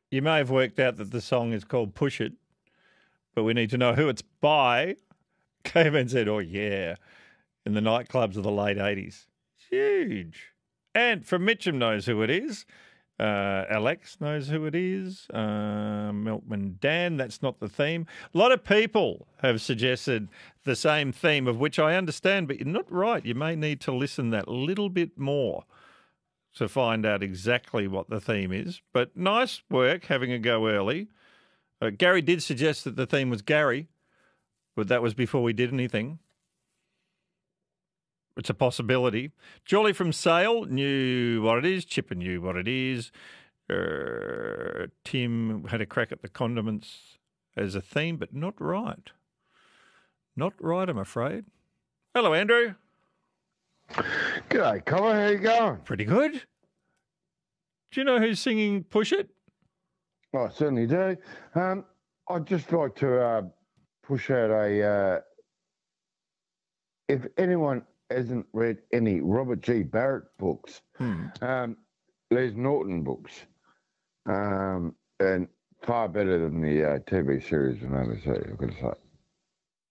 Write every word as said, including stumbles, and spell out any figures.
You may have worked out that the song is called Push It, but we need to know who it's by. Caveman said, oh, yeah, in the nightclubs of the late eighties. Huge. And from Mitcham knows who it is. Uh, Alex knows who it is. Uh, Milkman Dan, that's not the theme. A lot of people have suggested the same theme, of which I understand, but you're not right. You may need to listen that little bit more to find out exactly what the theme is. But nice work having a go early. Uh, Gary did suggest that the theme was Gary, but that was before we did anything. It's a possibility. Julie from Sale knew what it is. Chipper knew what it is. Uh, Tim had a crack at the condiments as a theme, but not right. Not right, I'm afraid. Hello, Andrew. G'day, Colin. How you going? Pretty good. Do you know who's singing Push It? Oh, I certainly do. Um, I'd just like to uh, push out a... Uh, if anyone hasn't read any Robert G. Barrett books, Hmm. um, Les Norton books, um, and far better than the uh, T V series and overseas, I've got to say.